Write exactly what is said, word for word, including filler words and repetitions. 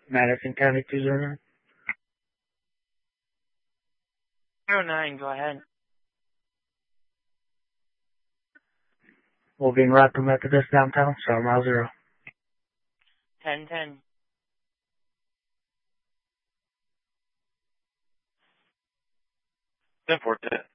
Madison County two zero nine. zero nine, go ahead. Wolverine Rock Methodist downtown, seven mile zero. ten ten. ten four ten.